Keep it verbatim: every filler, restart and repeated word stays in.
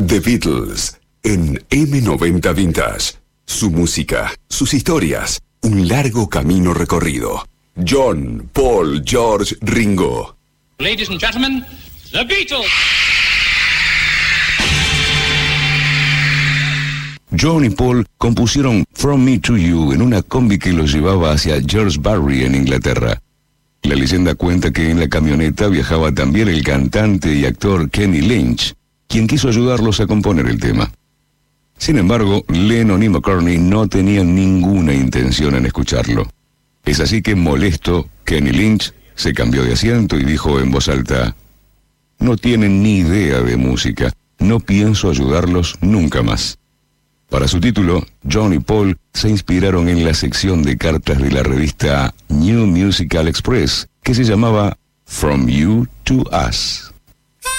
The Beatles en eme noventa Vintage. Su música, sus historias, un largo camino recorrido. John, Paul, George, Ringo. Ladies and gentlemen, The Beatles. John y Paul compusieron From Me to You en una combi que los llevaba hacia George's en Inglaterra. La leyenda cuenta que en la camioneta viajaba también el cantante y actor Kenny Lynch, quien quiso ayudarlos a componer el tema. Sin embargo, Lennon y McCartney no tenían ninguna intención en escucharlo. Es así que, molesto, Kenny Lynch se cambió de asiento y dijo en voz alta: «No tienen ni idea de música, no pienso ayudarlos nunca más». Para su título, John y Paul se inspiraron en la sección de cartas de la revista New Musical Express, que se llamaba From You to Us.